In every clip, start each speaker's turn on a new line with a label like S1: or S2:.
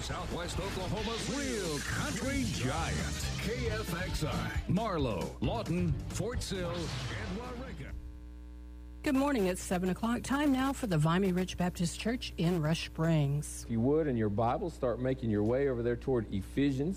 S1: Southwest Oklahoma's real country giant. KFXI, Marlow, Lawton, Fort Sill, and Waurika.
S2: Good morning. It's 7 o'clock. Time now for the Vimy Ridge Baptist Church in Rush Springs.
S3: If you would, in your Bible, start making your way over there toward Ephesians.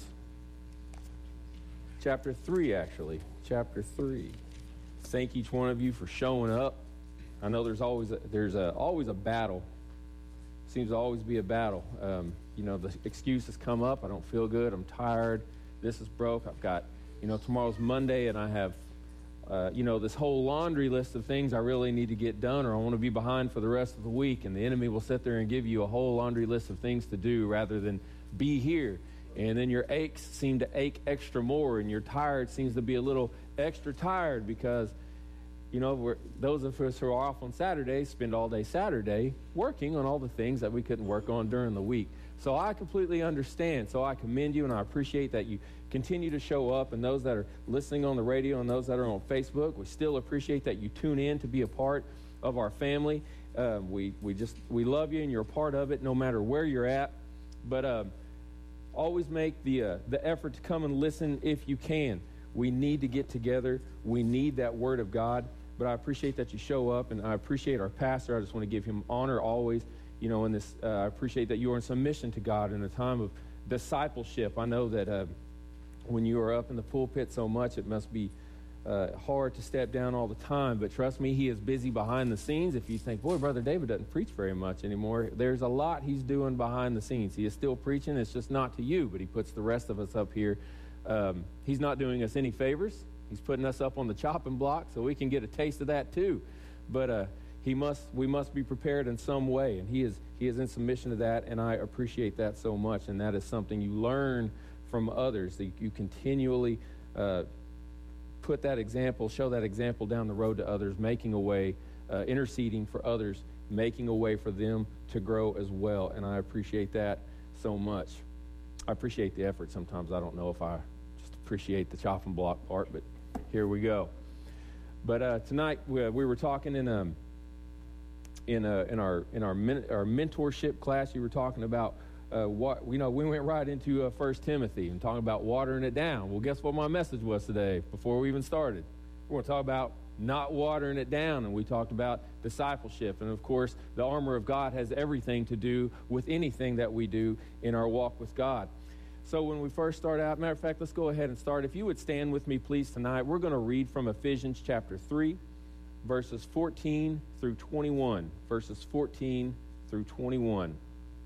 S3: Chapter 3, actually. Chapter 3. Thank each one of you for showing up. I know there's always a battle. Seems to always be a battle. The excuses come up. I don't feel good. I'm tired. This is broke. I've got, tomorrow's Monday, and I have, this whole laundry list of things I really need to get done, or I want to be behind for the rest of the week. And the enemy will sit there and give you a whole laundry list of things to do rather than be here. And then your aches seem to ache extra more, and your tired seems to be a little extra tired because, those of us who are off on Saturday spend all day Saturday working on all the things that we couldn't work on during the week. So I completely understand. So I commend you, and I appreciate that you continue to show up. And those that are listening on the radio and those that are on Facebook, we still appreciate that you tune in to be a part of our family. We love you, and you're a part of it no matter where you're at. But always make the effort to come and listen if you can. We need to get together. We need that Word of God. But I appreciate that you show up, and I appreciate our pastor. I just want to give him honor always. In this, I appreciate that you are in submission to God in a time of discipleship. I know that when you are up in the pulpit so much, it must be hard to step down all the time. But trust me, he is busy behind the scenes. If you think, boy, Brother David doesn't preach very much anymore, there's a lot he's doing behind the scenes. He is still preaching. It's just not to you, but he puts the rest of us up here. He's not doing us any favors. He's putting us up on the chopping block so we can get a taste of that too. But we must be prepared in some way, and he is in submission to that, and I appreciate that so much. And that is something you learn from others, that you continually put that example, show that example down the road to others, making a way, interceding for others, making a way for them to grow as well. And I appreciate that so much. I appreciate the effort. Sometimes I don't know if I just appreciate the chopping block part, but here we go. But tonight we were talking in our mentorship class. You were talking about we went right into 1 Timothy and talking about watering it down. Well, guess what my message was today before we even started? We're going to talk about not watering it down, and we talked about discipleship. And of course, the armor of God has everything to do with anything that we do in our walk with God. So when we first start out, matter of fact, let's go ahead and start. If you would stand with me, please, tonight. We're going to read from Ephesians chapter 3, verses 14 through 21. Verses 14 through 21.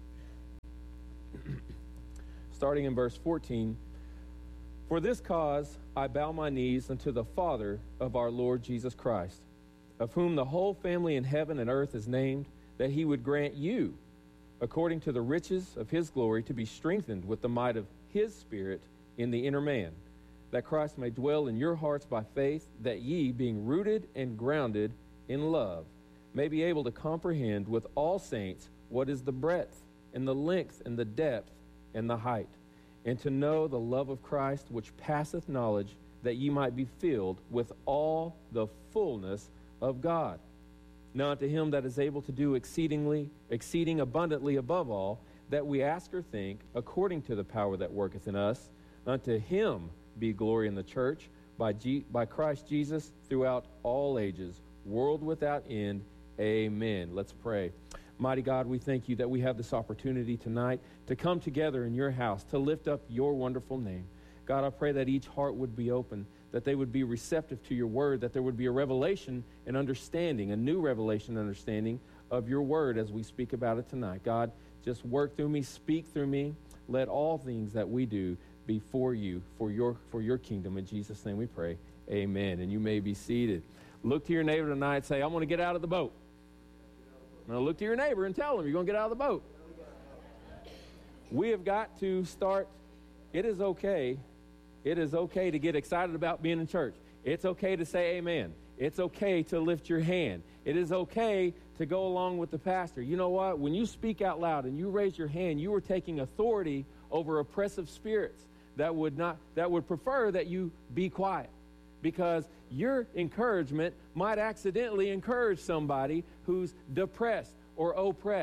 S3: Starting in verse 14. For this cause I bow my knees unto the Father of our Lord Jesus Christ, of whom the whole family in heaven and earth is named, that he would grant you, according to the riches of his glory, to be strengthened with the might of his Spirit in the inner man, that Christ may dwell in your hearts by faith, that ye, being rooted and grounded in love, may be able to comprehend with all saints what is the breadth and the length and the depth and the height, and to know the love of Christ which passeth knowledge, that ye might be filled with all the fullness of God. Now unto him that is able to do exceeding abundantly above all, that we ask or think, according to the power that worketh in us, unto him be glory in the church, by Christ Jesus, throughout all ages, world without end. Amen. Let's pray. Mighty God, we thank you that we have this opportunity tonight to come together in your house, to lift up your wonderful name. God, I pray that each heart would be open, that they would be receptive to your word, that there would be a revelation and understanding, a new revelation and understanding of your word as we speak about it tonight. God, just work through me, speak through me. Let all things that we do be for you, for your kingdom. In Jesus' name we pray. Amen. And you may be seated. Look to your neighbor tonight and say, I'm going to get out of the boat. Now look to your neighbor and tell him you're going to get out of the boat. We have got to start. It is okay to get excited about being in church. It's okay to say amen. It's okay to lift your hand. It is okay to go along with the pastor. You know what? When you speak out loud and you raise your hand, you are taking authority over oppressive spirits that would prefer that you be quiet, because your encouragement might accidentally encourage somebody who's depressed or oppressed.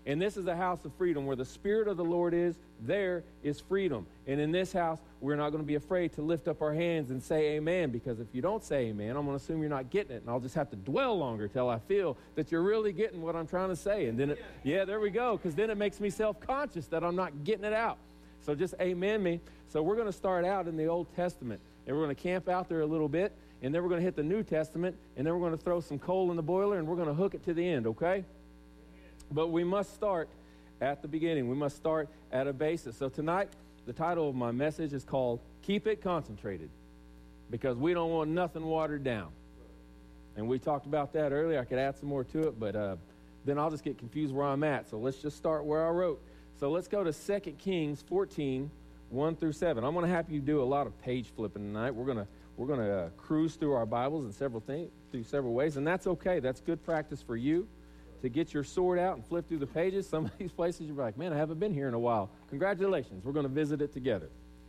S3: And this is a house of freedom. Where the Spirit of the Lord is, there is freedom. And in this house, we're not going to be afraid to lift up our hands and say amen, because if you don't say amen, I'm going to assume you're not getting it, and I'll just have to dwell longer till I feel that you're really getting what I'm trying to say. And then, there we go, because then it makes me self-conscious that I'm not getting it out. So just amen me. So we're going to start out in the Old Testament, and we're going to camp out there a little bit, and then we're going to hit the New Testament, and then we're going to throw some coal in the boiler, and we're going to hook it to the end, okay? But we must start at the beginning. We must start at a basis. So tonight, the title of my message is called Keep It Concentrated, because we don't want nothing watered down. And we talked about that earlier. I could add some more to it, but then I'll just get confused where I'm at. So let's just start where I wrote. So let's go to 2 Kings 14, 1 through 7. I'm going to have you do a lot of page flipping tonight. We're going to cruise through our Bibles in through several ways, and that's okay. That's good practice for you, to get your sword out and flip through the pages. Some of these places you're like, man, I haven't been here in a while. Congratulations. We're going to visit it together.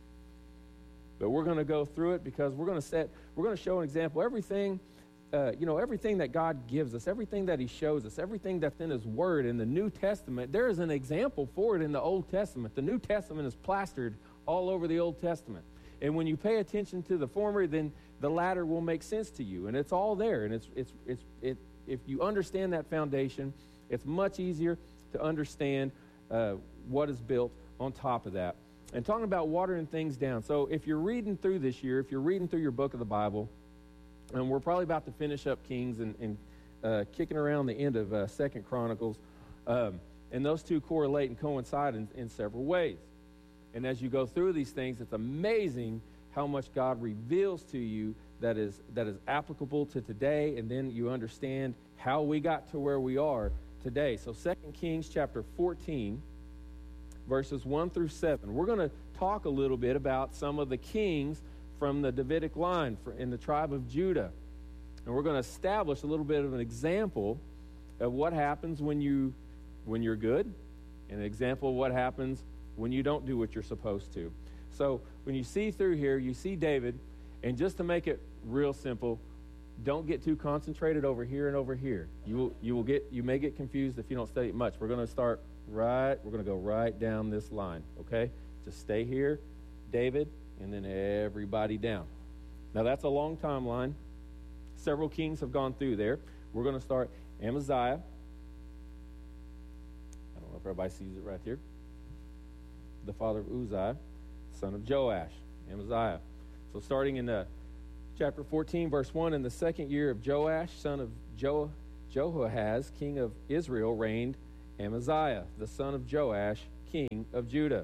S3: But we're going to go through it because we're going to show an example. Everything that God gives us, everything that he shows us, everything that's in his word in the New Testament, there is an example for it in the Old Testament. The New Testament is plastered all over the Old Testament. And when you pay attention to the former, then the latter will make sense to you. And it's all there. And if you understand that foundation, it's much easier to understand what is built on top of that. And talking about watering things down. So if you're reading through this year, if you're reading through your book of the Bible, and we're probably about to finish up Kings and kicking around the end of 2 Chronicles, and those two correlate and coincide in several ways. And as you go through these things, it's amazing how much God reveals to you that is applicable to today, and then you understand how we got to where we are today. So 2 Kings chapter 14, verses 1 through 7. We're going to talk a little bit about some of the kings from the Davidic line in the tribe of Judah. And we're going to establish a little bit of an example of what happens when you're good, and an example of what happens when you don't do what you're supposed to. So when you see through here, you see David, and just to make it real simple, don't get too concentrated over here and over here. You may get confused if you don't study it much. We're going to go right down this line, okay? Just stay here, David, and then everybody down. Now that's a long timeline. Several kings have gone through there. We're going to start Amaziah. I don't know if everybody sees it right here. The father of Uzziah, son of Joash, Amaziah. So starting in chapter 14, verse 1, in the second year of Joash, son of Jehoahaz, king of Israel, reigned Amaziah, the son of Joash, king of Judah.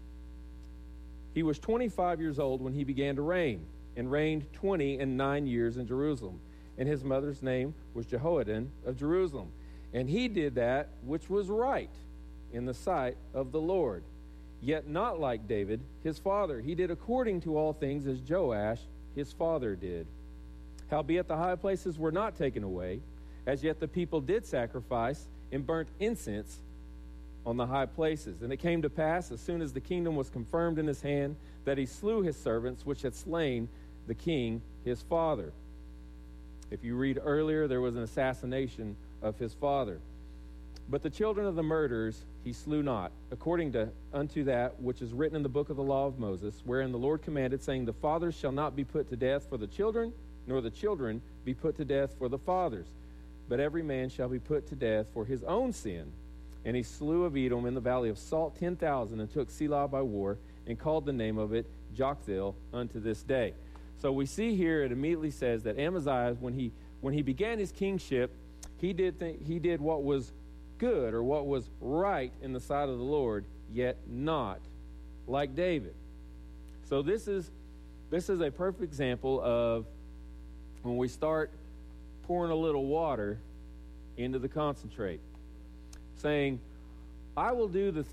S3: He was 25 years old when he began to reign, and reigned 29 years in Jerusalem. And his mother's name was Jehoaddan of Jerusalem. And he did that which was right in the sight of the Lord, yet not like David, his father. He did according to all things as Joash, his father, did. Howbeit the high places were not taken away, as yet the people did sacrifice and burnt incense on the high places. And it came to pass, as soon as the kingdom was confirmed in his hand, that he slew his servants which had slain the king his father. If you read earlier, there was an assassination of his father. But the children of the murderers he slew not, according unto that which is written in the book of the law of Moses, wherein the Lord commanded, saying, the fathers shall not be put to death for the children, nor the children be put to death for the fathers, but every man shall be put to death for his own sin. And he slew of Edom in the valley of Salt 10,000, and took Selah by war, and called the name of it Joktheel unto this day. So we see here, it immediately says that Amaziah, when he began his kingship, he did what was good, or what was right in the sight of the Lord, yet not like David. So this is a perfect example of when we start pouring a little water into the concentrate, saying, I'll do the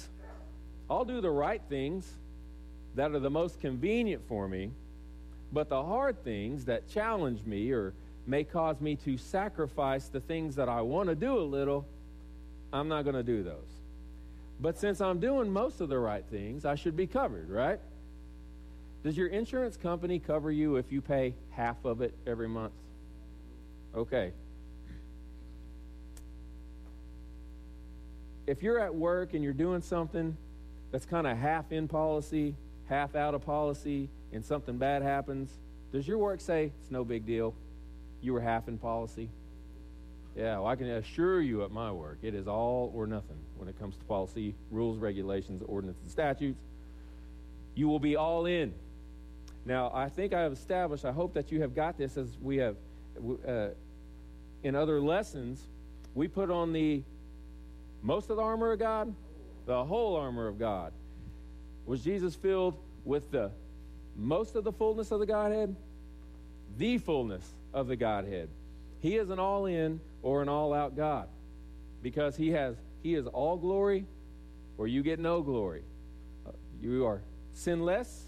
S3: right things that are the most convenient for me, but the hard things that challenge me or may cause me to sacrifice the things that I want to do a little, I'm not going to do those. But since I'm doing most of the right things, I should be covered, right? Does your insurance company cover you if you pay half of it every month? Okay. if you're at work and you're doing something that's kind of half in policy, half out of policy, and something bad happens, does your work say, it's no big deal, you were half in policy? Yeah, well, I can assure you at my work, it is all or nothing when it comes to policy, rules, regulations, ordinances, and statutes. You will be all in. Now, I think I have established, I hope that you have got this as we have in other lessons, we put on most of the armor of God, the whole armor of God. Was Jesus filled with the most of the fullness of the Godhead? The fullness of the Godhead. He is an all-in or an all-out God because he is all glory or you get no glory. You are sinless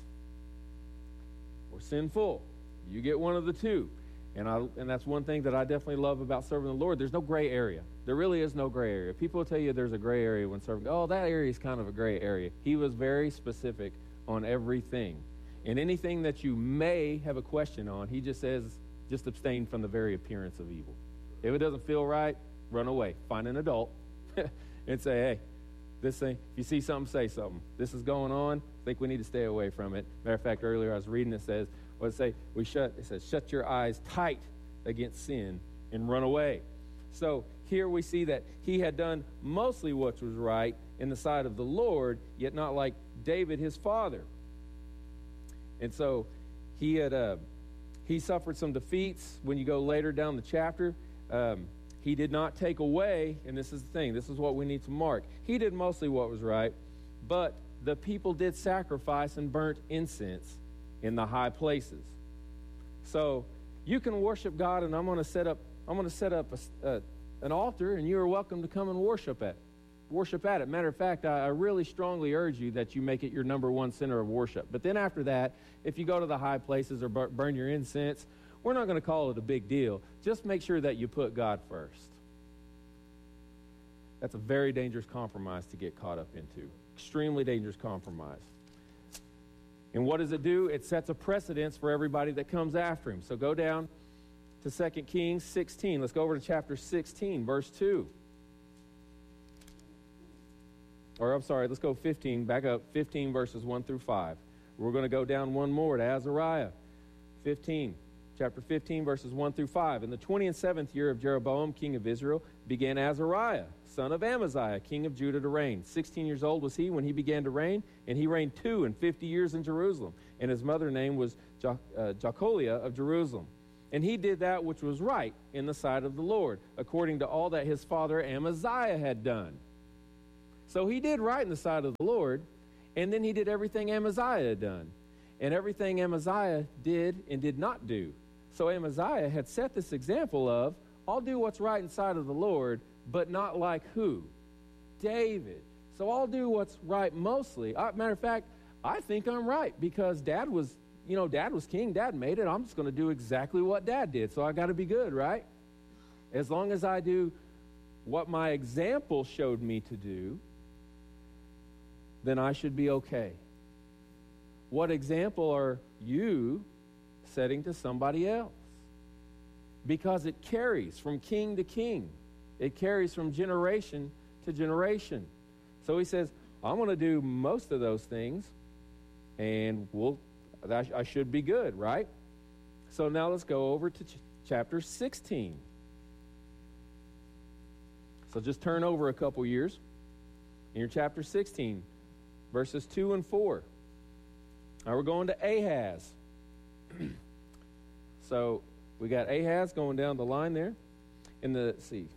S3: or sinful. You get one of the two. And that's one thing that I definitely love about serving the Lord. There's no gray area. There really is no gray area. People will tell you there's a gray area when serving. Oh, that area is kind of a gray area. He was very specific on everything. And anything that you may have a question on, he just says, just abstain from the very appearance of evil. If it doesn't feel right, run away. Find an adult and say, hey, this thing, if you see something, say something. This is going on. I think we need to stay away from it. Matter of fact, earlier I was reading, it says, it says, shut your eyes tight against sin and run away. So here we see that he had done mostly what was right in the sight of the Lord, yet not like David, his father. And so he suffered some defeats. When you go later down the chapter, he did not take away, and this is the thing, this is what we need to mark. He did mostly what was right, but the people did sacrifice and burnt incense in the high places. So you can worship God, and I'm going to set up an altar, and you are welcome to come and worship at it. Matter of fact, I really strongly urge you that you make it your number one center of worship. But then after that, if you go to the high places or burn your incense, we're not going to call it a big deal. Just make sure that you put God first. That's a very dangerous compromise to get caught up into. Extremely dangerous compromise. And what does it do? It sets a precedence for everybody that comes after him. So go down to 2 Kings 16. Let's go over to chapter 16, verse 2. Or I'm sorry, let's go 15, back up, 15 verses 1 through 5. We're going to go down one more to Azariah, chapter 15, verses 1 through 5. In the 27th year of Jeroboam, king of Israel, began Azariah, son of Amaziah, king of Judah, to reign. 16 years old was he when he began to reign, and he reigned 52 years in Jerusalem. And his mother's name was Jecholiah of Jerusalem. And he did that which was right in the sight of the Lord, according to all that his father Amaziah had done. So he did right in the sight of the Lord, and then he did everything Amaziah had done. And everything Amaziah did and did not do. So Amaziah had set this example of, I'll do what's right in sight of the Lord, but not like who? David. So I'll do what's right mostly. Matter of fact, I think I'm right because Dad was king. Dad made it. I'm just going to do exactly what Dad did. So I got to be good, right? As long as I do what my example showed me to do, then I should be okay. What example are you setting to somebody else? Because it carries from king to king. It carries from generation to generation. So he says, I'm going to do most of those things, and I should be good, right? So now let's go over to chapter 16. So just turn over a couple years. In your chapter 16, verses 2 and 4. Now we're going to Ahaz. So we got Ahaz going down the line there. In the, let's see,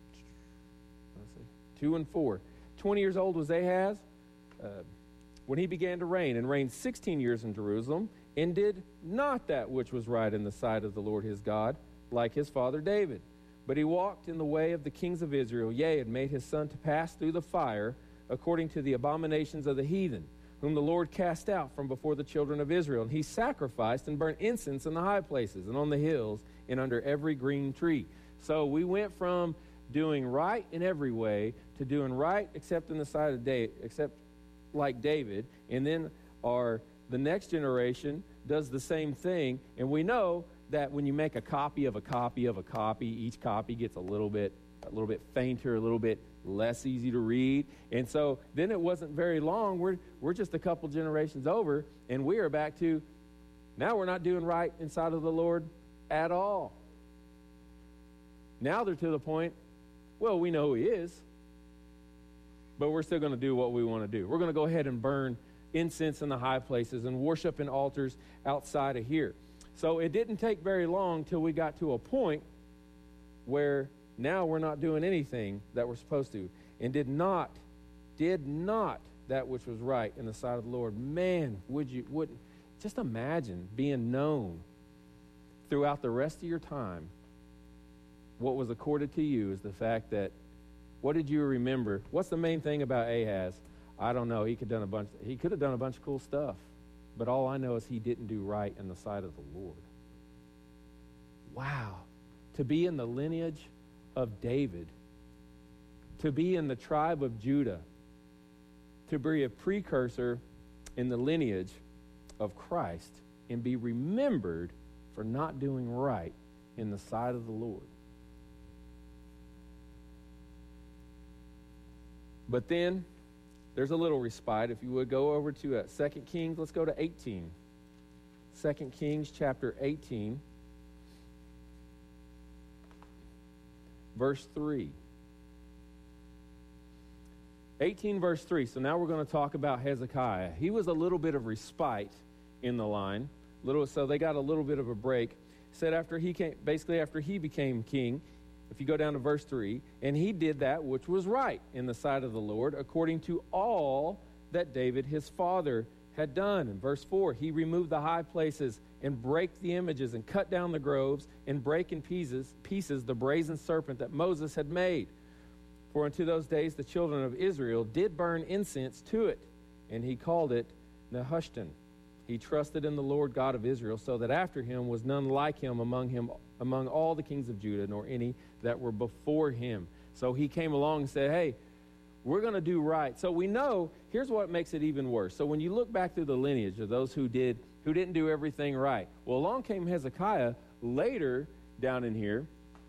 S3: 2 and 4. 20 years old was Ahaz when he began to reign, and reigned 16 years in Jerusalem, and did not that which was right in the sight of the Lord his God, like his father David. But he walked in the way of the kings of Israel, yea, and made his son to pass through the fire, according to the abominations of the heathen, whom the Lord cast out from before the children of Israel. And he sacrificed and burnt incense in the high places, and on the hills, and under every green tree. So we went from doing right in every way to doing right except in the sight of except like David. And then the next generation does the same thing. And we know that when you make a copy of a copy of a copy, each copy gets a little bit little bit fainter, a little bit less easy to read. And so then it wasn't very long. We're just a couple generations over, and we are back to, now we're not doing right inside of the Lord at all. Now they're to the point, well, we know who he is, but we're still going to do what we want to do. We're going to go ahead and burn incense in the high places and worship in altars outside of here. So it didn't take very long till we got to a point where now we're not doing anything that we're supposed to, and did not that which was right in the sight of the Lord. Man, wouldn't just imagine being known throughout the rest of your time. What was accorded to you is the fact that, what did you remember? What's the main thing about Ahaz? I don't know. He could have done a bunch of cool stuff, but all I know is he didn't do right in the sight of the Lord. Wow. To be in the lineage of David, to be in the tribe of Judah, to be a precursor in the lineage of Christ, and be remembered for not doing right in the sight of the Lord. But then there's a little respite. If you would go over to 2 Kings, let's go to 18. 2 Kings chapter 18, verse 3. 18 verse 3. So now we're going to talk about Hezekiah. He was a little bit of respite in the line. So they got a little bit of a break. Said after he became king, if you go down to verse 3, and he did that which was right in the sight of the Lord, according to all that David his father had done. In verse 4, he removed the high places and brake the images and cut down the groves and brake in pieces the brazen serpent that Moses had made. For unto those days the children of Israel did burn incense to it, and he called it Nehushtan. He trusted in the Lord God of Israel, so that after him was none like him among all the kings of Judah, nor any that were before him. So he came along and said, hey, we're going to do right. So we know, here's what makes it even worse. So when you look back through the lineage of those who didn't do everything right, well, along came Hezekiah later down in here,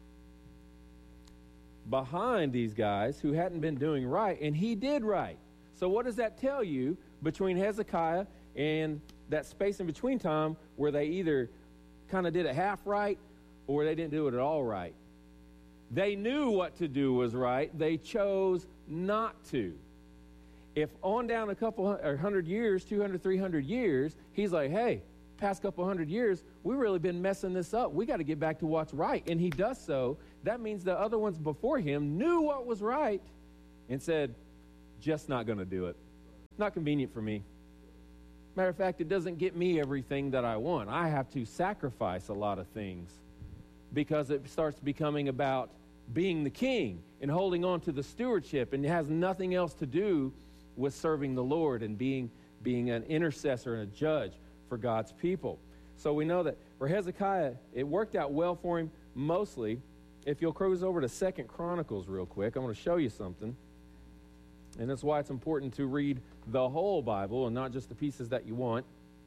S3: behind these guys who hadn't been doing right, and he did right. So what does that tell you between Hezekiah and that space in between time where they either kind of did it half right or they didn't do it at all right? They knew what to do was right. They chose not to. If on down a couple or 100 years, 200, 300 years, he's like, hey, past couple 100 years, we've really been messing this up. We got to get back to what's right. And he does so. That means the other ones before him knew what was right and said, just not going to do it. Not convenient for me. Matter of fact, it doesn't get me everything that I want. I have to sacrifice a lot of things because it starts becoming about being the king and holding on to the stewardship, and it has nothing else to do with serving the Lord and being an intercessor and a judge for God's people. So we know that for Hezekiah, it worked out well for him mostly. If you'll cruise over to 2 Chronicles real quick, I want to show you something. And that's why it's important to read the whole Bible and not just the pieces that you want.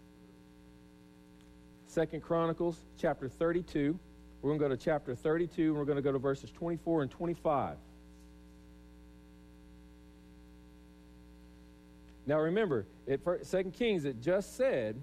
S3: 2 Chronicles chapter 32. We're going to go to chapter 32, and we're going to go to verses 24 and 25. Now remember, at 2 Kings, it just said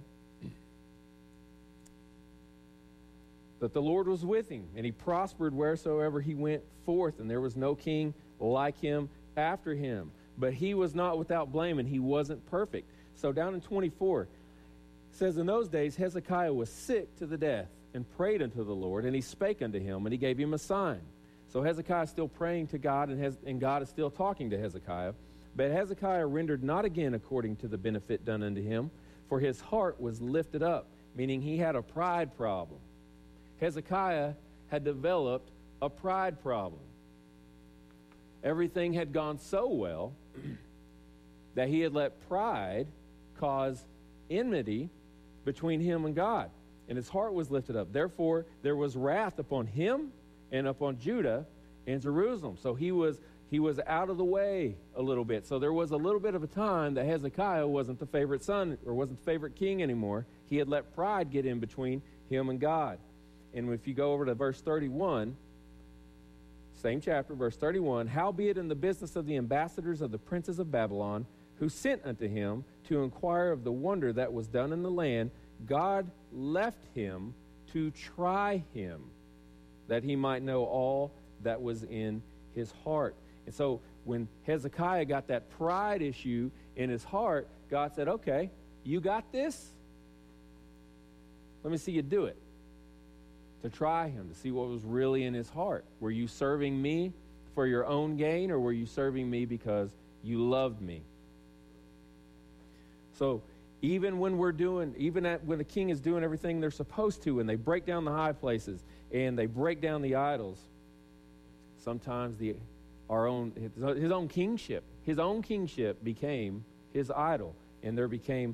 S3: that the Lord was with him, and he prospered wheresoever he went forth, and there was no king like him after him. But he was not without blame, and he wasn't perfect. So down in 24, it says, in those days Hezekiah was sick to the death, and prayed unto the Lord, and he spake unto him, and he gave him a sign. So Hezekiah is still praying to God, and God is still talking to Hezekiah. But Hezekiah rendered not again according to the benefit done unto him, for his heart was lifted up, meaning he had a pride problem. Hezekiah had developed a pride problem. Everything had gone so well that he had let pride cause enmity between him and God, and his heart was lifted up. Therefore, there was wrath upon him and upon Judah and Jerusalem. So he was out of the way a little bit. So there was a little bit of a time that Hezekiah wasn't the favorite son or wasn't the favorite king anymore. He had let pride get in between him and God. And if you go over to verse 31, same chapter, verse 31, howbeit in the business of the ambassadors of the princes of Babylon, who sent unto him to inquire of the wonder that was done in the land, God left him to try him, that he might know all that was in his heart. And so when Hezekiah got that pride issue in his heart, God said, okay, you got this? Let me see you do it. To try him, to see what was really in his heart. Were you serving me for your own gain, or were you serving me because you loved me? So even when when the king is doing everything they're supposed to, and they break down the high places and they break down the idols, sometimes his own kingship became his idol, and there became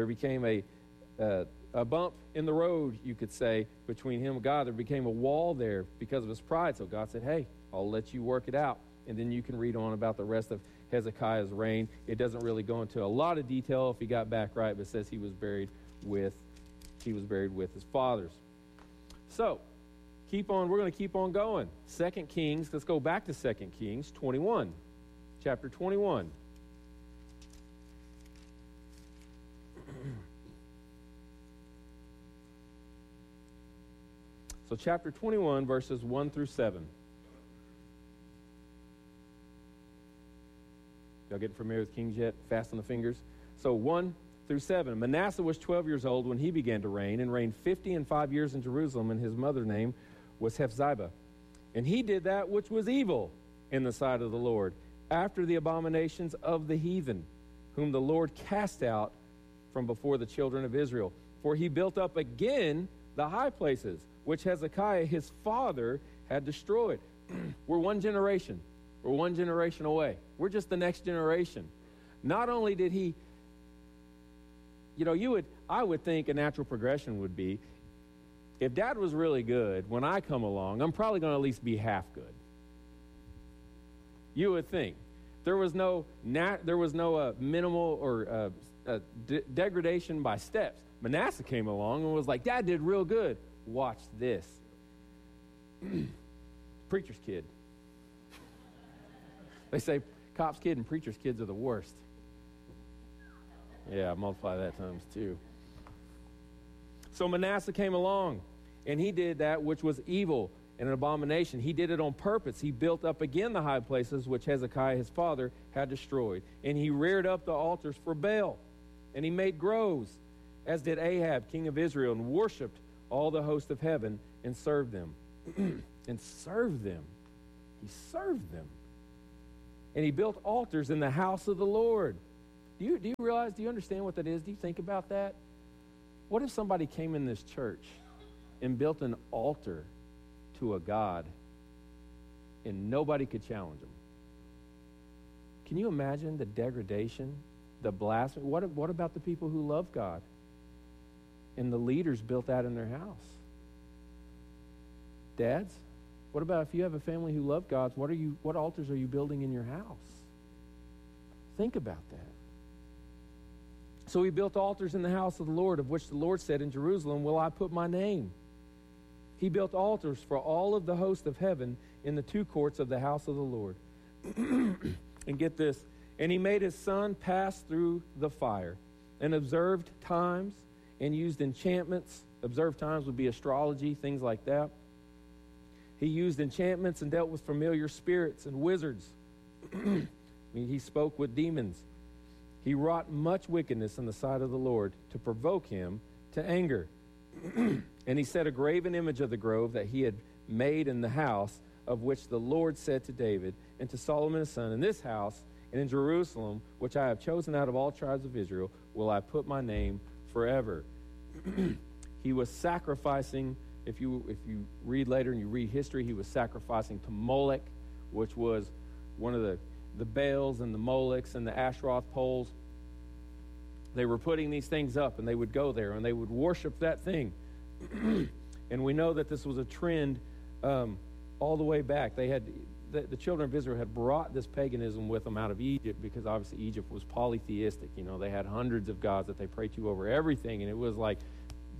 S3: a bump in the road, you could say, between him and God. There became a wall there because of his pride. So God said, hey, I'll let you work it out. And then you can read on about the rest of Hezekiah's reign. It doesn't really go into a lot of detail if he got back right, but it says he was buried with his fathers. So, we're going to keep on going. 2 Kings, let's go back to 2 Kings 21, chapter 21. So chapter 21, verses 1 through 7. Y'all getting familiar with Kings yet? Fast on the fingers. So 1 through 7. Manasseh was 12 years old when he began to reign, and reigned 50 years in Jerusalem, and his mother's name was Hephzibah. And he did that which was evil in the sight of the Lord, after the abominations of the heathen, whom the Lord cast out from before the children of Israel. For he built up again the high places, which Hezekiah his father had destroyed. We're one generation. We're one generation away. We're just the next generation. Not only did he, I would think a natural progression would be, if Dad was really good, when I come along, I'm probably going to at least be half good. You would think. There was no minimal or degradation by steps. Manasseh came along and was like, Dad did real good. Watch this. Preacher's kid. They say cop's kid and preacher's kids are the worst. Yeah, multiply that times 2. So Manasseh came along, and he did that which was evil and an abomination. He did it on purpose. He built up again the high places which Hezekiah his father had destroyed. And he reared up the altars for Baal. And he made groves, as did Ahab, king of Israel, and worshipped all the host of heaven, and served them. And served them. He served them. And he built altars in the house of the Lord. Do you realize, do you understand what that is? Do you think about that? What if somebody came in this church and built an altar to a God and nobody could challenge them? Can you imagine the degradation, the blasphemy? What about the people who love God and the leaders built that in their house? Dads, what about if you have a family who love God? What altars are you building in your house? Think about that. So he built altars in the house of the Lord, of which the Lord said, in Jerusalem will I put my name. He built altars for all of the host of heaven in the 2 courts of the house of the Lord. And get this, and he made his son pass through the fire, and observed times, and used enchantments. Observed times would be astrology, things like that. He used enchantments and dealt with familiar spirits and wizards. He spoke with demons. He wrought much wickedness in the sight of the Lord to provoke him to anger. And he set a graven image of the grove that he had made in the house, of which the Lord said to David and to Solomon his son, in this house and in Jerusalem, which I have chosen out of all tribes of Israel, will I put my name forever. He was sacrificing, if you read later and you read history, he was sacrificing to Molech, which was one of the Baals and the Molechs and the Ashroth poles. They were putting these things up, and they would go there and they would worship that thing. And we know that this was a trend all the way back. They had the children of Israel had brought this paganism with them out of Egypt, because obviously Egypt was polytheistic. They had hundreds of gods that they prayed to over everything, and it was like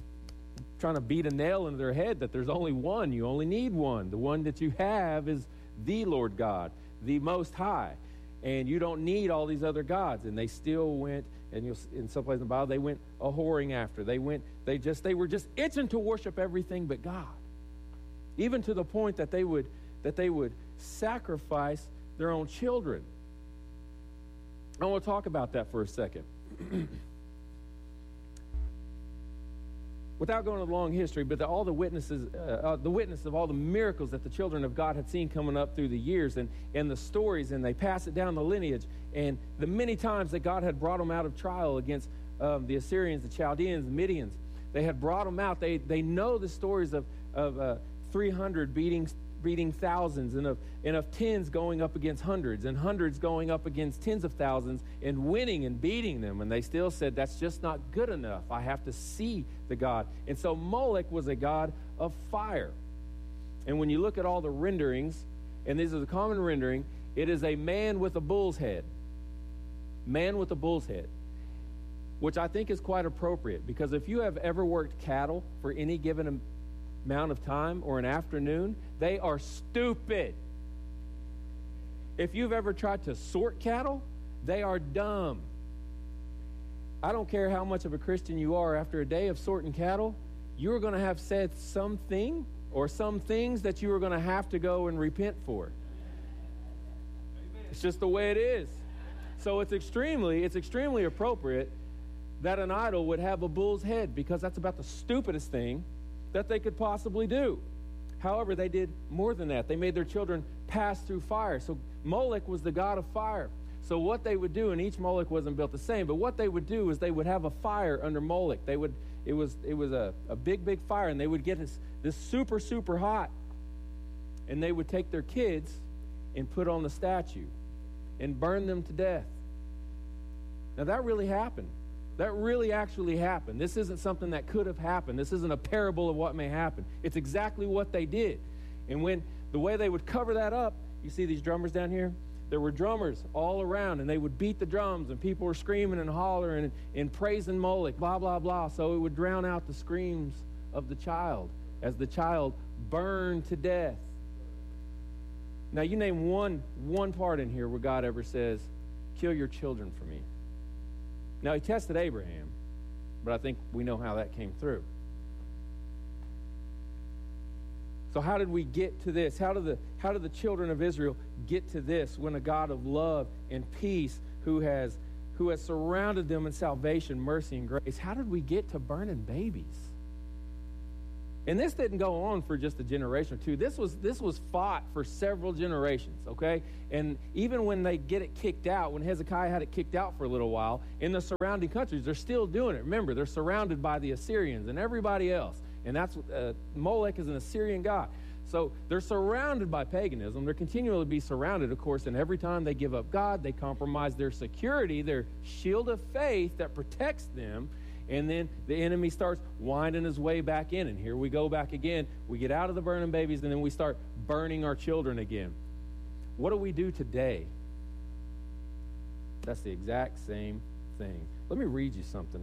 S3: trying to beat a nail into their head that there's only one. You only need one. The one that you have is the Lord God, the Most High. And you don't need all these other gods. And they still went, and in some places in the Bible, they went a-whoring after. They were just itching to worship everything but God. Even to the point that they would sacrifice their own children. I want to talk about that for a second. Without going into long history, but all the witness of all the miracles that the children of God had seen coming up through the years, and the stories, and they pass it down the lineage, and the many times that God had brought them out of trial against the Assyrians, the Chaldeans, the Midians. They had brought them out. They know the stories of 300 beating thousands, and of tens going up against hundreds, and hundreds going up against tens of thousands, and winning and beating them. And they still said, that's just not good enough. I have to see the God. And so Molech was a god of fire. And when you look at all the renderings, and this is a common rendering, it is a man with a bull's head. Man with a bull's head. Which I think is quite appropriate, because if you have ever worked cattle for any given amount of time or an afternoon, they are stupid. If you've ever tried to sort cattle, they are dumb. I don't care how much of a Christian you are, after a day of sorting cattle, you're going to have said something or some things that you are going to have to go and repent for. It's just the way it is. So it's extremely appropriate that an idol would have a bull's head, because that's about the stupidest thing that they could possibly do. However, they did more than that. They made their children pass through fire. So Molech was the god of fire. So what they would do, and each Molech wasn't built the same, but what they would do is they would have a fire under Molech. It was a big fire, and they would get this super hot, and they would take their kids and put on the statue and burn them to death. Now that really happened. That really actually happened. This isn't something that could have happened. This isn't a parable of what may happen. It's exactly what they did. And when the way they would cover that up, you see these drummers down here? There were drummers all around, and they would beat the drums, and people were screaming and hollering and praising Molech, blah, blah, blah. So it would drown out the screams of the child as the child burned to death. Now, you name one part in here where God ever says, kill your children for me. Now, he tested Abraham, but I think we know how that came through. So how did we get to this? How did the children of Israel get to this when a God of love and peace who has surrounded them in salvation, mercy, and grace, how did we get to burning babies? And this didn't go on for just a generation or two. This was fought for several generations, okay? And even when they get it kicked out, when Hezekiah had it kicked out for a little while, in the surrounding countries, they're still doing it. Remember, they're surrounded by the Assyrians and everybody else. And that's Molech is an Assyrian god. So they're surrounded by paganism. They're continually be surrounded, of course, and every time they give up God, they compromise their security, their shield of faith that protects them. And then the enemy starts winding his way back in. And here we go back again. We get out of the burning babies, and then we start burning our children again. What do we do today? That's the exact same thing. Let me read you something.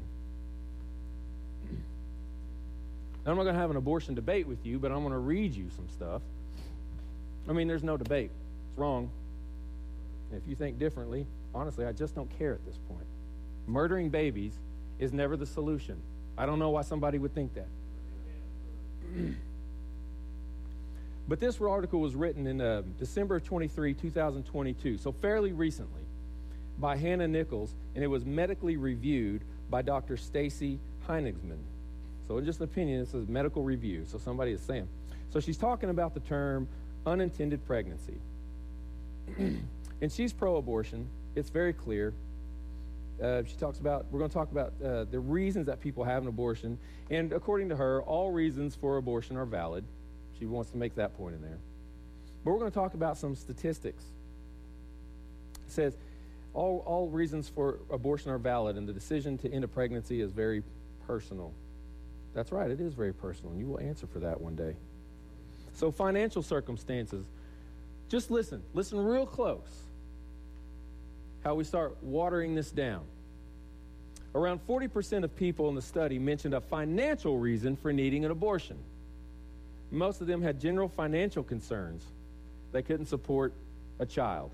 S3: I'm not going to have an abortion debate with you, but I'm going to read you some stuff. I mean, there's no debate. It's wrong. And if you think differently, honestly, I just don't care at this point. Murdering babies is never the solution. I don't know why somebody would think that. But this article was written in December 23, 2022, so fairly recently, by Hannah Nichols, and it was medically reviewed by Dr. Stacy Heinigsman. So in just an opinion, this is medical review, so somebody is saying. So she's talking about the term unintended pregnancy. And she's pro-abortion. It's very clear. She talks about, we're going to talk about the reasons that people have an abortion. And according to her, all reasons for abortion are valid. She wants to make that point in there. But we're going to talk about some statistics. It says, all reasons for abortion are valid, and the decision to end a pregnancy is very personal. That's right, it is very personal, and you will answer for that one day. So financial circumstances, just listen real close. How we start watering this down. Around 40% of people in the study mentioned a financial reason for needing an abortion. Most of them had general financial concerns. they couldn't support a child.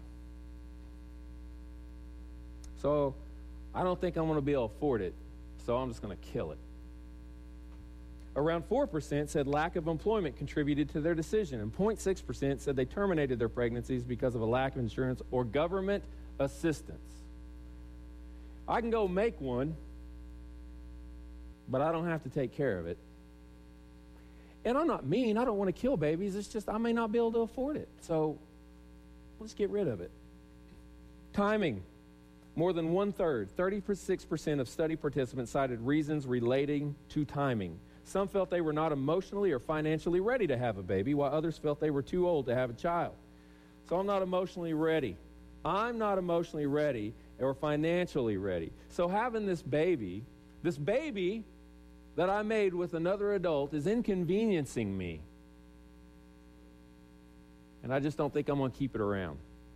S3: So I don't think I'm going to be able to afford it, so I'm just going to kill it. Around 4% said lack of employment contributed to their decision, and 0.6% said they terminated their pregnancies because of a lack of insurance or government assistance. I can go make one, but I don't have to take care of it. And I'm not mean. I don't want to kill babies. It's just I may not be able to afford it. So let's get rid of it. Timing. More than one-third, 36% of study participants cited reasons relating to timing. Some felt they were not emotionally or financially ready to have a baby, while others felt they were too old to have a child. So I'm not emotionally ready. I'm not emotionally ready or financially ready. So having this baby that I made with another adult is inconveniencing me. And I just don't think I'm going to keep it around.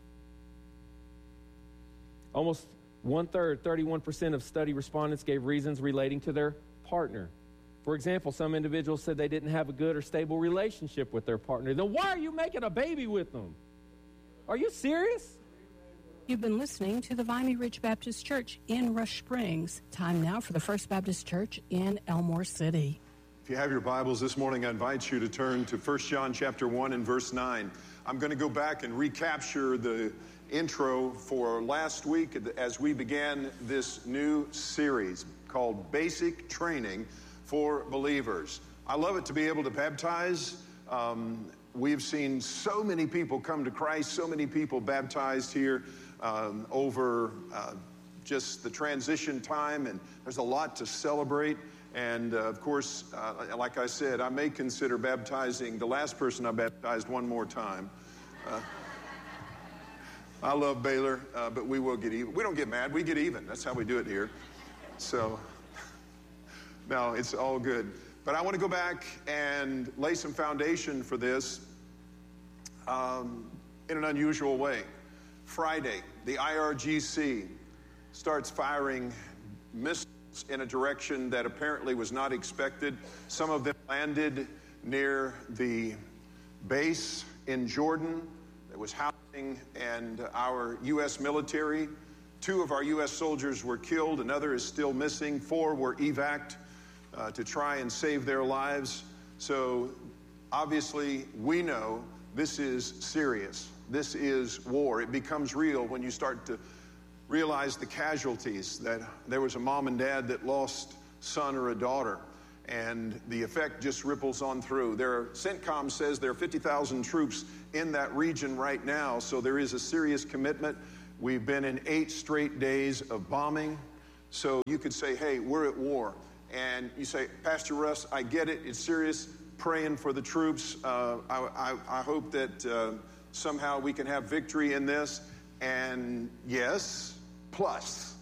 S3: Almost one-third, 31% of study respondents gave reasons relating to their partner. For example, some individuals said they didn't have a good or stable relationship with their partner. Then why are you making a baby with them? Are you serious?
S2: You've been listening to the Vimy Ridge Baptist Church in Rush Springs. Time now for the First Baptist Church in Elmore City.
S4: If you have your Bibles this morning, I invite you to turn to 1 John chapter 1 and verse 9. I'm going to go back and recapture the intro for last week as we began this new series called Basic Training for Believers. I love it to be able to baptize. We've seen so many people come to Christ, so many people baptized here over just the transition time, and there's a lot to celebrate. And of course, like I said, I may consider baptizing the last person I baptized one more time. I love Baylor, but we will get even. We don't get mad, we get even. That's how we do it here. So, no, it's all good. But I want to go back and lay some foundation for this in an unusual way. Friday, the IRGC starts firing missiles in a direction that apparently was not expected. Some of them landed near the base in Jordan that was housing and our U.S. military. 2 of our U.S. soldiers were killed. Another is still missing. 4 were evac'd to try and save their lives. So obviously we know this is serious. This is war. It becomes real when you start to realize the casualties, that there was a mom and dad that lost son or a daughter, and the effect just ripples on through. CENTCOM says there are 50,000 troops in that region right now, so there is a serious commitment. We've been in 8 straight days of bombing, so you could say, hey, we're at war. And you say, Pastor Russ, I get it, it's serious, praying for the troops. I hope that somehow we can have victory in this. And yes, plus,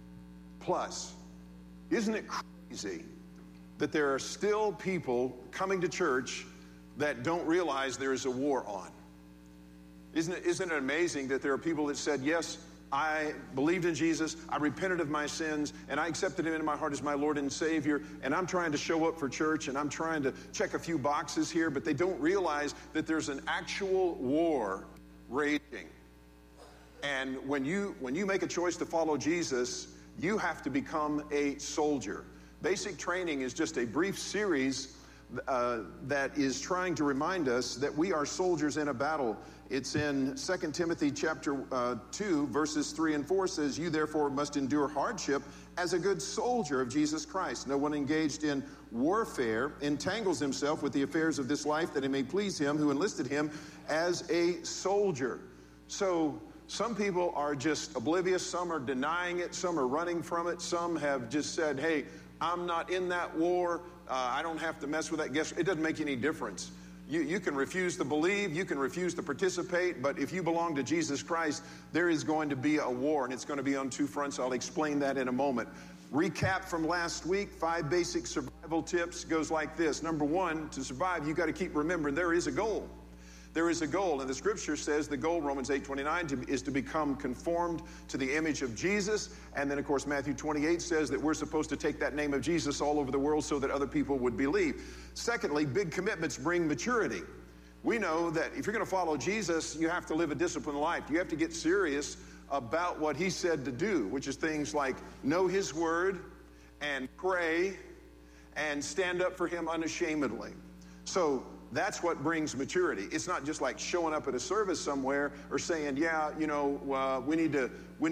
S4: isn't it crazy that there are still people coming to church that don't realize there is a war on? Isn't it amazing that there are people that said, yes, I believed in Jesus, I repented of my sins, and I accepted him into my heart as my Lord and Savior, and I'm trying to show up for church, and I'm trying to check a few boxes here, but they don't realize that there's an actual war raging. And when you make a choice to follow Jesus, you have to become a soldier. Basic Training is just a brief series that is trying to remind us that we are soldiers in a battle. It's in 2 Timothy chapter 2, verses 3 and 4 says, you therefore must endure hardship as a good soldier of Jesus Christ. No one engaged in warfare entangles himself with the affairs of this life, that it may please him who enlisted him as a soldier. So some people are just oblivious, some are denying it, some are running from it, some have just said, hey, I'm not in that war, I don't have to mess with that. Guess it doesn't make any difference. You can refuse to believe, you can refuse to participate, but if you belong to Jesus Christ, there is going to be a war, and it's going to be on 2 fronts. I'll explain that in a moment. Recap from last week, 5 basic survival tips goes like this. Number 1, to survive, you got to keep remembering there is a goal. There is a goal, and the scripture says the goal, Romans 8:29, is to become conformed to the image of Jesus. And then, of course, Matthew 28 says that we're supposed to take that name of Jesus all over the world so that other people would believe. Secondly, big commitments bring maturity. We know that if you're going to follow Jesus, you have to live a disciplined life. You have to get serious about what he said to do, which is things like know his word and pray and stand up for him unashamedly. So that's what brings maturity. It's not just like showing up at a service somewhere or saying, yeah, you know, we need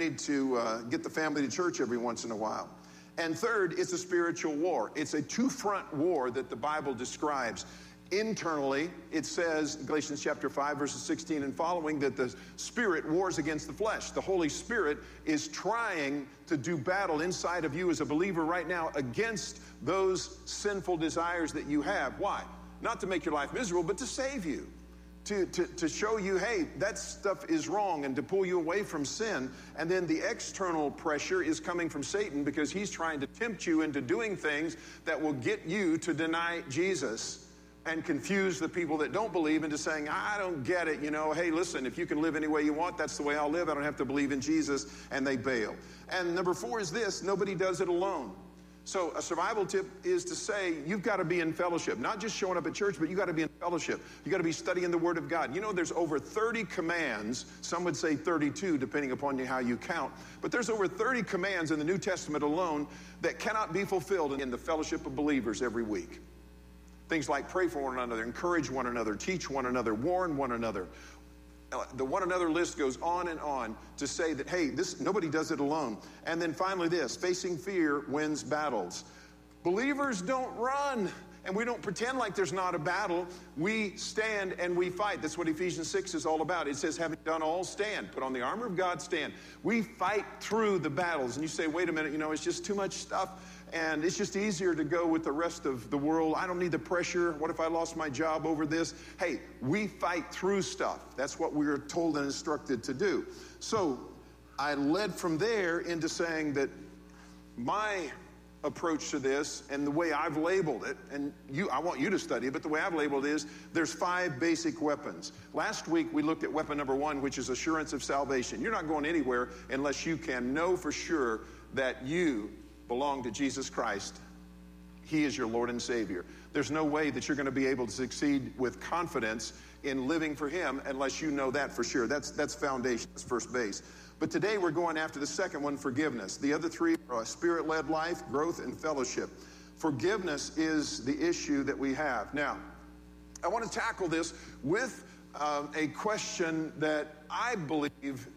S4: to get the family to church every once in a while. And third, it's a spiritual war. It's a two-front war that the Bible describes. Internally, it says, Galatians chapter 5, verses 16 and following, that the Spirit wars against the flesh. The Holy Spirit is trying to do battle inside of you as a believer right now against those sinful desires that you have. Why? Not to make your life miserable, but to save you. To show you, hey, that stuff is wrong, and to pull you away from sin. And then the external pressure is coming from Satan because he's trying to tempt you into doing things that will get you to deny Jesus and confuse the people that don't believe into saying, I don't get it, you know, hey, listen, if you can live any way you want, that's the way I'll live. I don't have to believe in Jesus, and they bail. And number 4 is this: nobody does it alone. So a survival tip is to say you've got to be in fellowship, not just showing up at church, but you got to be in fellowship. You got to be studying the Word of God. You know, there's over 30 commands. Some would say 32, depending upon how you count. But there's over 30 commands in the New Testament alone that cannot be fulfilled in the fellowship of believers every week. Things like pray for one another, encourage one another, teach one another, warn one another. The one another list goes on to say that, hey, nobody does it alone. And then finally this: facing fear wins battles. Believers don't run, and we don't pretend like there's not a battle. We stand and we fight. That's what Ephesians 6 is all about. It says, having done all, stand. Put on the armor of God, stand. We fight through the battles. And you say, wait a minute, you know, it's just too much stuff. And it's just easier to go with the rest of the world. I don't need the pressure. What if I lost my job over this? Hey, we fight through stuff. That's what we are told and instructed to do. So I led from there into saying that my approach to this and the way I've labeled it, and I want you to study it, but the way I've labeled it is there's 5 basic weapons. Last week we looked at weapon number 1, which is assurance of salvation. You're not going anywhere unless you can know for sure that you belong to Jesus Christ. He is your Lord and Savior. There's no way that you're going to be able to succeed with confidence in living for him unless you know that for sure. That's foundation. That's first base. But today we're going after the second one, forgiveness. The other 3 are a spirit-led life, growth, and fellowship. Forgiveness is the issue that we have. Now, I want to tackle this with a question that I believe,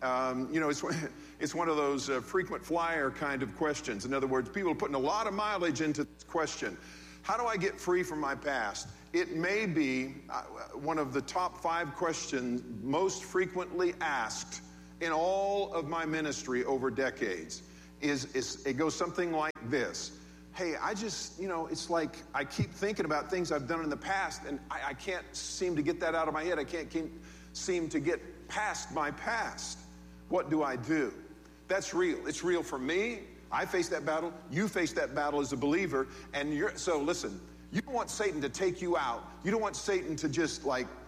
S4: it's one of those frequent flyer kind of questions. In other words, people are putting a lot of mileage into this question. How do I get free from my past? It may be one of the top 5 questions most frequently asked in all of my ministry over decades. It goes something like this. Hey, I just, it's like I keep thinking about things I've done in the past, and I can't seem to get that out of my head. I can't seem to get past my past. What do I do? That's real. It's real for me. I face that battle. You face that battle as a believer. And so listen, you don't want Satan to take you out. You don't want Satan to just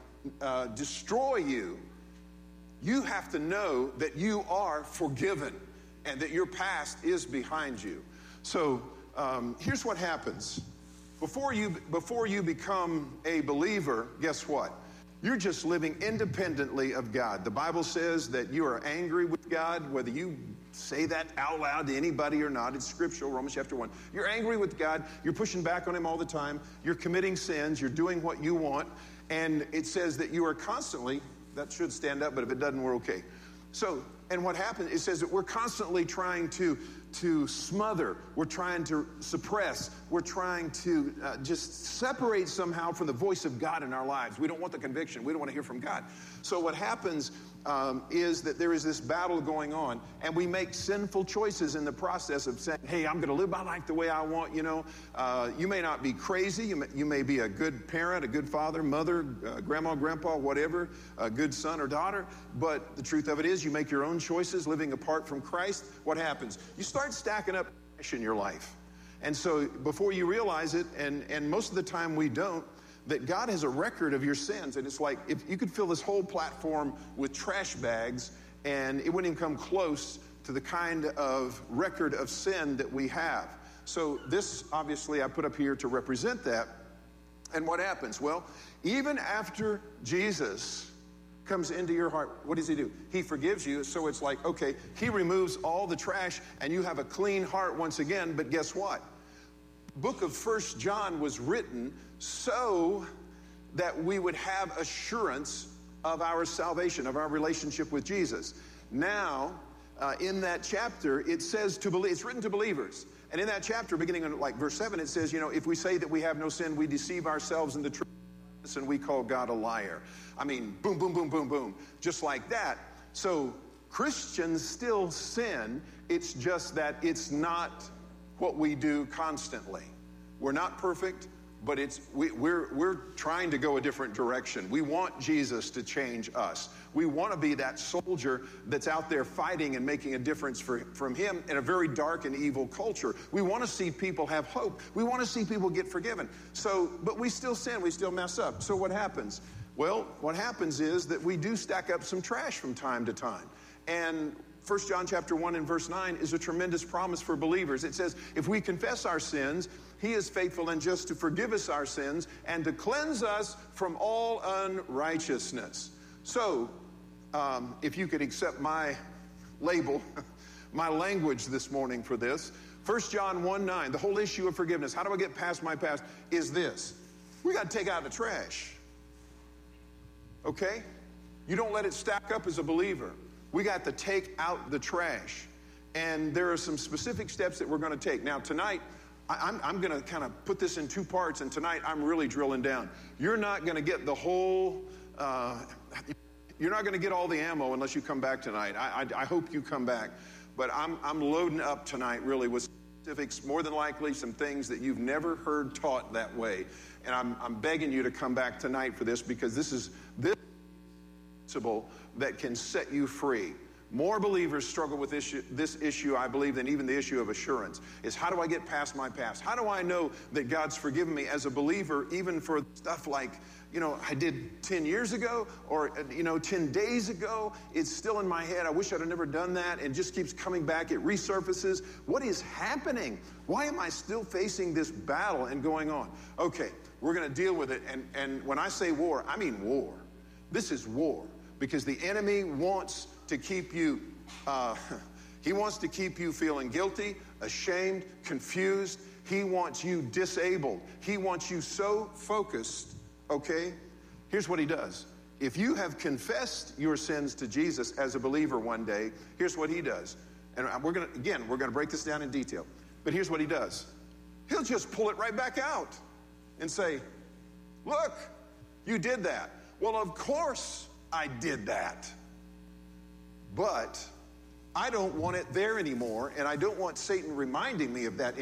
S4: destroy you. You have to know that you are forgiven and that your past is behind you. So here's what happens. Before you become a believer, guess what? You're just living independently of God. The Bible says that you are angry with God, whether you say that out loud to anybody or not. It's scriptural, Romans chapter 1. You're angry with God. You're pushing back on him all the time. You're committing sins. You're doing what you want. And it says that you are constantly, that should stand up, but if it doesn't, we're okay. So, and what happens, it says that we're constantly trying to smother, we're trying to suppress, we're trying to just separate somehow from the voice of God in our lives. We don't want the conviction. We don't want to hear from God. So what happens is that there is this battle going on, and we make sinful choices in the process of saying, hey, I'm going to live my life the way I want, You may not be crazy. You may be a good parent, a good father, mother, grandma, grandpa, whatever, a good son or daughter. But the truth of it is you make your own choices living apart from Christ. What happens? You start stacking up in your life. And so before you realize it, and most of the time we don't, that God has a record of your sins. And it's like if you could fill this whole platform with trash bags and it wouldn't even come close to the kind of record of sin that we have. So this, obviously, I put up here to represent that. And what happens? Well, even after Jesus comes into your heart, what does he do? He forgives you. So it's like, okay, he removes all the trash and you have a clean heart once again. But guess what? Book of 1 John was written so that we would have assurance of our salvation, of our relationship with Jesus. Now, in that chapter, it says to believe, it's written to believers. And in that chapter, beginning in like verse 7, it says, if we say that we have no sin, we deceive ourselves and the truth, and we call God a liar. I mean, boom, boom, boom, boom, boom, just like that. So Christians still sin. It's just that it's not what we do constantly. We're not perfect, but we're trying to go a different direction. We want Jesus to change us. We want to be that soldier that's out there fighting and making a difference from him in a very dark and evil culture. We want to see people have hope. We want to see people get forgiven. But we still sin. We still mess up. So what happens? Well, what happens is that we do stack up some trash from time to time. And 1 John chapter 1 and verse 9 is a tremendous promise for believers. It says, if we confess our sins, he is faithful and just to forgive us our sins and to cleanse us from all unrighteousness. So, if you could accept my label, my language this morning for this, 1 John 1:9, the whole issue of forgiveness, how do I get past my past, is this. We got to take out the trash. Okay? You don't let it stack up as a believer. We got to take out the trash. And there are some specific steps that we're going to take. Now, tonight, I'm going to kind of put this in two parts, and tonight I'm really drilling down. You're not going to get the whole, you're not going to get all the ammo unless you come back tonight. I hope you come back. But I'm loading up tonight really with specifics, more than likely some things that you've never heard taught that way. And I'm begging you to come back tonight for this, because this is principle that can set you free. More believers struggle with this issue, I believe, than even the issue of assurance. Is how do I get past my past? How do I know that God's forgiven me as a believer, even for stuff like, I did 10 years ago or, 10 days ago? It's still in my head. I wish I'd have never done that. And just keeps coming back. It resurfaces. What is happening? Why am I still facing this battle and going on? Okay, we're going to deal with it. And when I say war, I mean war. This is war, because the enemy wants to keep you, he wants to keep you feeling guilty, ashamed, confused. He wants you disabled. He wants you so focused, okay? Here's what he does. If you have confessed your sins to Jesus as a believer one day, here's what he does. And we're going to break this down in detail. But here's what he does. He'll just pull it right back out and say, look, you did that. Well, of course I did that. But I don't want it there anymore, and I don't want Satan reminding me of that